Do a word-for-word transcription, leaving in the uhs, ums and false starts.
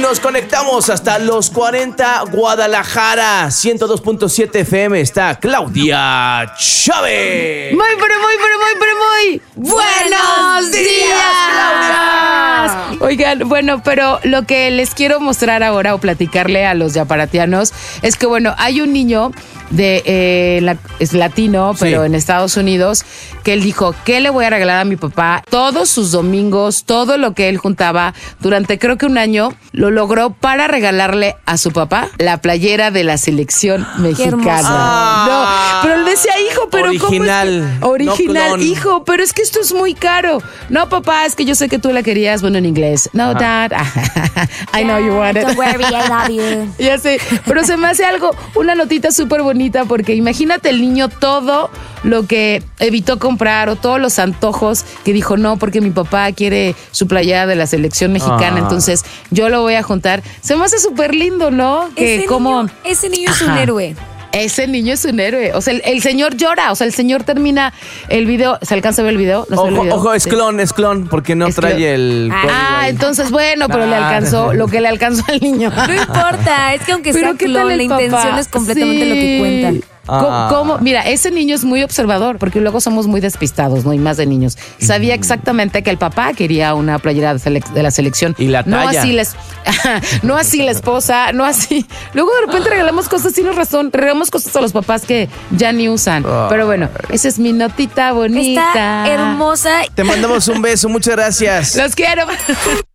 nos conectamos hasta los cuarenta Guadalajara. ciento dos punto siete F M está Claudia Chávez. Muy, pero muy, pero muy, pero muy. ¡Buenos días, Claudia! Oigan, bueno, pero lo que les quiero mostrar ahora o platicarle a los yaparatianos es que, bueno, hay un niño de eh, la, es latino, pero sí, en Estados Unidos, que él dijo, ¿qué le voy a regalar a mi papá? Todos sus domingos, todo lo que él juntaba durante creo que un año, lo logró para regalarle a su papá la playera de la selección mexicana. Ah, no, pero él decía, hijo, pero original, ¿cómo es que? Original, no hijo, pero es que esto es muy caro. No, papá, es que yo sé que tú la querías, bueno, en inglés. No, Dad, I know you want it. Don't worry, I love you. Ya sé, pero se me hace algo, una notita súper bonita, porque imagínate el niño todo lo que evitó comprar o todos los antojos que dijo, no, porque mi papá quiere su playera de la selección mexicana, ah. entonces yo lo voy a juntar. Se me hace súper lindo, ¿no? Que ese, como, niño, ese niño es un héroe. Ese niño es un héroe. O sea, el, el señor llora. O sea, el señor termina el video. ¿Se alcanza a ver el video? ¿No ojo, el video? ojo, es sí. clon, es clon, porque no es trae clon. el... Ah, ah entonces, bueno, pero ah. le alcanzó lo que le alcanzó al niño. No importa, es que aunque sea clon, la papá? intención es completamente sí. lo que cuenta. Ah. ¿Cómo, cómo? Mira, ese niño es muy observador, porque luego somos muy despistados, ¿no? Y más de niños. Sabía exactamente que el papá quería una playera de, sele- de la selección. Y la talla. No así, les, no así la esposa, no así. Luego de repente regalamos cosas, tienes razón, regalamos cosas a los papás que ya ni usan. Oh. Pero bueno, esa es mi notita bonita. Está hermosa. Te mandamos un beso, muchas gracias. Los quiero.